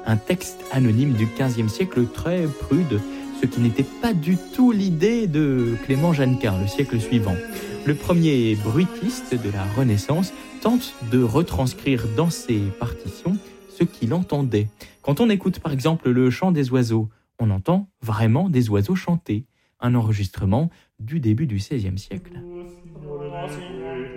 un texte anonyme du XVe siècle très prude, ce qui n'était pas du tout l'idée de Clément Jeannequin, le siècle suivant. Le premier bruitiste de la Renaissance tente de retranscrire dans ses partitions ce qu'il entendait. Quand on écoute par exemple le chant des oiseaux, on entend vraiment des oiseaux chanter, un enregistrement du début du XVIe siècle.